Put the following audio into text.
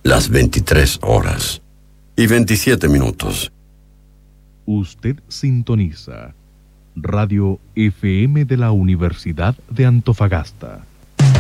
las 23 horas y 27 minutos. Usted sintoniza Radio FM de la Universidad de Antofagasta.